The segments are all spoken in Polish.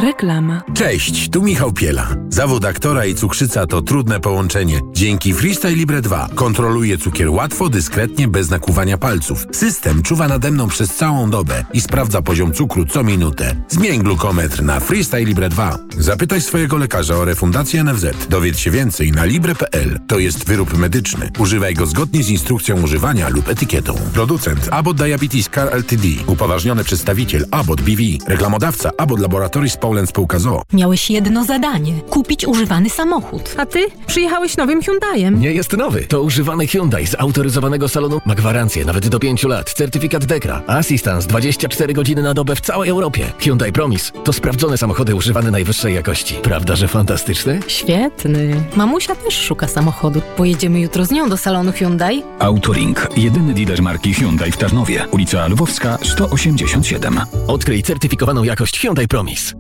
Reklama. Cześć, tu Michał Piela. Zawód aktora i cukrzyca to trudne połączenie. Dzięki Freestyle Libre 2 kontroluję cukier łatwo, dyskretnie, bez nakłuwania palców. System czuwa nade mną przez całą dobę i sprawdza poziom cukru co minutę. Zmień glukometr na Freestyle Libre 2. Zapytaj swojego lekarza o refundację NFZ. Dowiedz się więcej na libre.pl. To jest wyrób medyczny. Używaj go zgodnie z instrukcją używania lub etykietą. Producent Abbott Diabetes Care Ltd. Upoważniony przedstawiciel Abbott BV. Reklamodawca Abbott Laboratories Poland Spółka ZOO. Miałeś jedno zadanie. Kupić używany samochód. A ty przyjechałeś nowym Hyundaiem. Nie jest nowy. To używany Hyundai z autoryzowanego salonu. Ma gwarancję nawet do 5 lat. Certyfikat DEKRA. Assistance 24 godziny na dobę w całej Europie. Hyundai Promise to sprawdzone samochody używane najwyższej jakości. Prawda, że fantastyczny? Świetny. Mamusia też szuka samochodu. Pojedziemy jutro z nią do salonu Hyundai? Autoring. Jedyny dealer marki Hyundai w Tarnowie. Ulica Lwowska 187. Odkryj certyfikowaną jakość Hyundai Promise.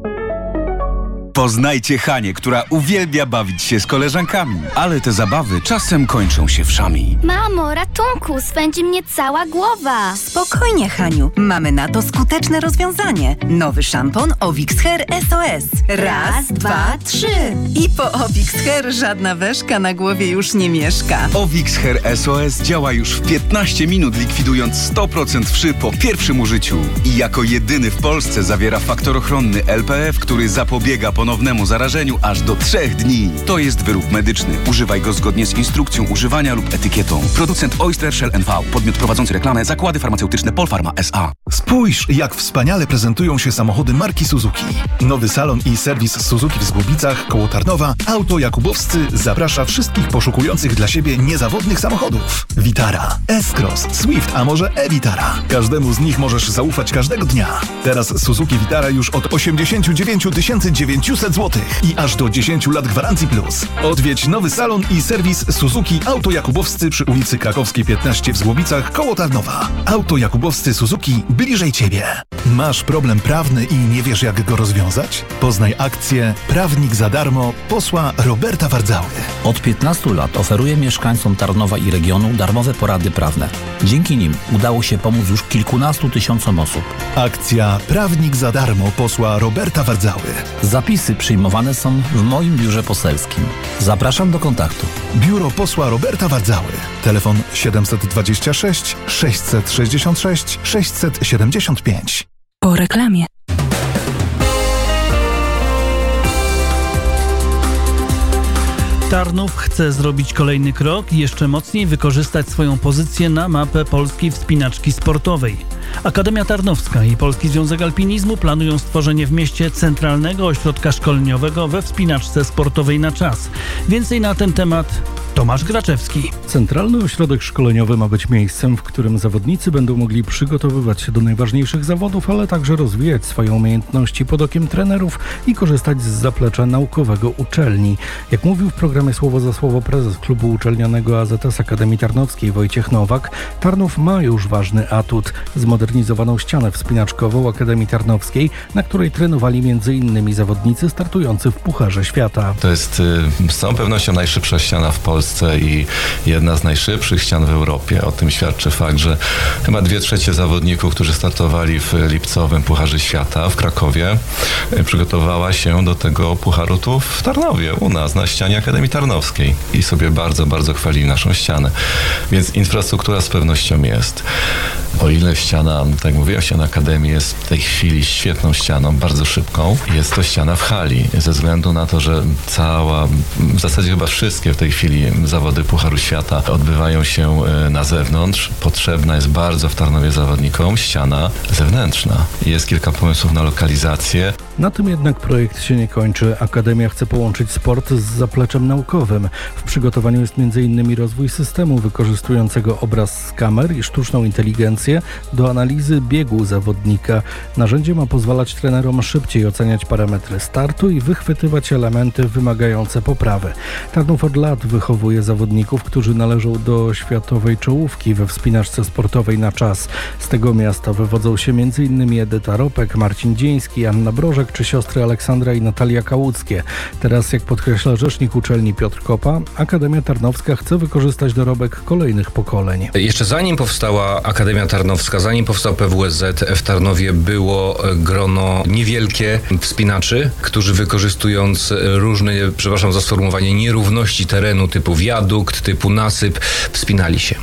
Poznajcie Hanię, która uwielbia bawić się z koleżankami, ale te zabawy czasem kończą się wszami. Mamo, ratunku, swędzi mnie cała głowa. Spokojnie, Haniu, mamy na to skuteczne rozwiązanie. Nowy szampon Ovix Hair SOS. Raz, dwa, trzy. I po Ovix Hair żadna weszka na głowie już nie mieszka. Ovix Hair SOS działa już w 15 minut, likwidując 100% wszy po pierwszym użyciu. I jako jedyny w Polsce zawiera faktor ochronny LPF, który zapobiega ponownemu zarażeniu aż do 3 dni. To jest wyrób medyczny. Używaj go zgodnie z instrukcją używania lub etykietą. Producent Oyster Shell NV. Podmiot prowadzący reklamę. Zakłady farmaceutyczne Polpharma S.A. Spójrz, jak wspaniale prezentują się samochody marki Suzuki. Nowy salon i serwis Suzuki w Zgłubicach koło Tarnowa Auto Jakubowscy zaprasza wszystkich poszukujących dla siebie niezawodnych samochodów. Vitara, S-Cross, Swift, a może e-Vitara. Każdemu z nich możesz zaufać każdego dnia. Teraz Suzuki Vitara już od 89 900 zł i aż do 10 lat gwarancji plus. Odwiedź nowy salon i serwis Suzuki Auto Jakubowscy przy ulicy Krakowskiej 15 w Zgłobicach koło Tarnowa. Auto Jakubowscy Suzuki bliżej Ciebie. Masz problem prawny i nie wiesz, jak go rozwiązać? Poznaj akcję Prawnik za darmo posła Roberta Wardzały. Od 15 lat oferuje mieszkańcom Tarnowa i regionu darmowe porady prawne. Dzięki nim udało się pomóc już kilkunastu tysiącom osób. Akcja Prawnik za darmo posła Roberta Wardzały. Zapisy przyjmowane są w moim biurze poselskim. Zapraszam do kontaktu. Biuro posła Roberta Wardzały. Telefon 726 666 675. Po reklamie. Tarnów chce zrobić kolejny krok i jeszcze mocniej wykorzystać swoją pozycję na mapę polskiej wspinaczki sportowej. Akademia Tarnowska i Polski Związek Alpinizmu planują stworzenie w mieście centralnego ośrodka szkoleniowego we wspinaczce sportowej na czas. Więcej na ten temat Tomasz Graczewski. Centralny ośrodek szkoleniowy ma być miejscem, w którym zawodnicy będą mogli przygotowywać się do najważniejszych zawodów, ale także rozwijać swoje umiejętności pod okiem trenerów i korzystać z zaplecza naukowego uczelni. Jak mówił w programie Słowo za Słowo prezes klubu uczelnianego AZS Akademii Tarnowskiej Wojciech Nowak, Tarnów ma już ważny atut. Zmodernizowaną ścianę wspinaczkową Akademii Tarnowskiej, na której trenowali m.in. zawodnicy startujący w Pucharze Świata. To jest z całą pewnością najszybsza ściana w Polsce i jedna z najszybszych ścian w Europie. O tym świadczy fakt, że chyba 2/3 zawodników, którzy startowali w lipcowym Pucharze Świata w Krakowie, przygotowała się do tego pucharu tu w Tarnowie, u nas, na ścianie Akademii Tarnowskiej. I sobie bardzo, bardzo chwalili naszą ścianę. Więc infrastruktura z pewnością jest. O ile ściana, tak jak mówiłem, ściana Akademii jest w tej chwili świetną ścianą, bardzo szybką, jest to ściana w hali. Ze względu na to, że w zasadzie chyba wszystkie w tej chwili zawody Pucharu Świata odbywają się na zewnątrz. Potrzebna jest bardzo w Tarnowie zawodnikom ściana zewnętrzna. Jest kilka pomysłów na lokalizację. Na tym jednak projekt się nie kończy. Akademia chce połączyć sport z zapleczem naukowym. W przygotowaniu jest m.in. rozwój systemu wykorzystującego obraz z kamer i sztuczną inteligencję do analizy biegu zawodnika. Narzędzie ma pozwalać trenerom szybciej oceniać parametry startu i wychwytywać elementy wymagające poprawy. Tarnów od lat wychowuje przygotowuje zawodników, którzy należą do światowej czołówki we wspinaczce sportowej na czas. Z tego miasta wywodzą się m.in. Edyta Ropek, Marcin Dzieński, Anna Brożek czy siostry Aleksandra i Natalia Kałuckie. Teraz, jak podkreśla rzecznik uczelni Piotr Kopa, Akademia Tarnowska chce wykorzystać dorobek kolejnych pokoleń. Jeszcze zanim powstała Akademia Tarnowska, zanim powstał PWSZ, w Tarnowie było grono niewielkie wspinaczy, którzy wykorzystując różne, przepraszam za sformułowanie, nierówności terenu typu wiadukt, typu nasyp, wspinali się.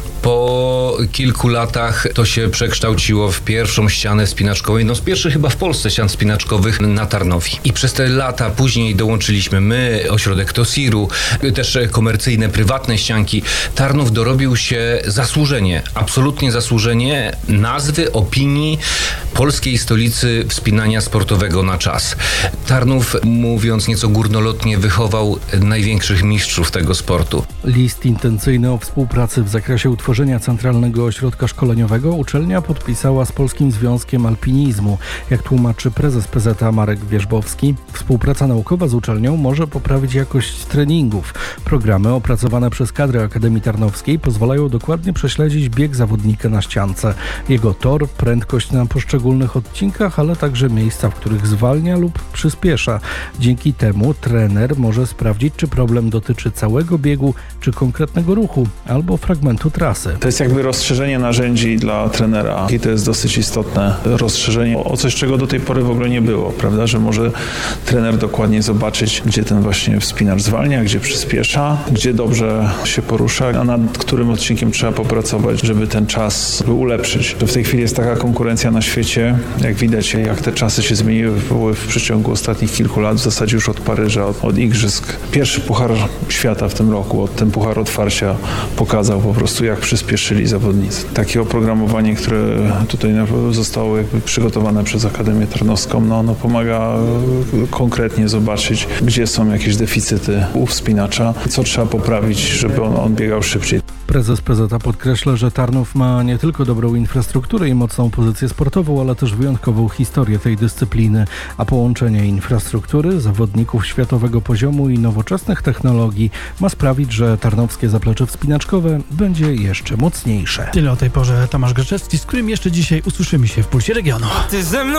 Po kilku latach to się przekształciło w pierwszą ścianę wspinaczkową, z pierwszych chyba w Polsce ścian wspinaczkowych na Tarnowi. I przez te lata później dołączyliśmy my, ośrodek TOSIR-u, też komercyjne, prywatne ścianki. Tarnów dorobił się zasłużenie, absolutnie zasłużenie nazwy, opinii polskiej stolicy wspinania sportowego na czas. Tarnów, mówiąc nieco górnolotnie, wychował największych mistrzów tego sportu. List intencyjny o współpracy w zakresie utworzenia Centralnego Ośrodka Szkoleniowego uczelnia podpisała z Polskim Związkiem Alpinizmu. Jak tłumaczy prezes PZT Marek Wierzbowski, współpraca naukowa z uczelnią może poprawić jakość treningów. Programy opracowane przez kadrę Akademii Tarnowskiej pozwalają dokładnie prześledzić bieg zawodnika na ściance, jego tor, prędkość na poszczególnych odcinkach, ale także miejsca, w których zwalnia lub przyspiesza. Dzięki temu trener może sprawdzić, czy problem dotyczy całego biegu, czy konkretnego ruchu, albo fragmentu trasy. To jest jakby rozszerzenie narzędzi dla trenera i to jest dosyć istotne rozszerzenie o coś, czego do tej pory w ogóle nie było, prawda, że może trener dokładnie zobaczyć, gdzie ten właśnie wspinacz zwalnia, gdzie przyspiesza, gdzie dobrze się porusza, a nad którym odcinkiem trzeba popracować, żeby ten czas ulepszyć. W tej chwili jest taka konkurencja na świecie, jak widać, jak te czasy się zmieniły w przeciągu ostatnich kilku lat, w zasadzie już od Paryża, od igrzysk. Pierwszy puchar świata w tym roku, ten puchar otwarcia pokazał po prostu, jak przyspieszyli zawodnicy. Takie oprogramowanie, które tutaj zostało jakby przygotowane przez Akademię Tarnowską, ono pomaga konkretnie zobaczyć, gdzie są jakieś deficyty u wspinacza, co trzeba poprawić, żeby on biegał szybciej. Prezes PZT podkreśla, że Tarnów ma nie tylko dobrą infrastrukturę i mocną pozycję sportową, ale też wyjątkową historię tej dyscypliny, a połączenie infrastruktury, zawodników światowego poziomu i nowoczesnych technologii ma sprawić, że tarnowskie zaplecze wspinaczkowe będzie jeszcze mocniejsze. Tyle o tej porze. Tomasz Grzeczewski, z którym jeszcze dzisiaj usłyszymy się w Pulsie Regionu.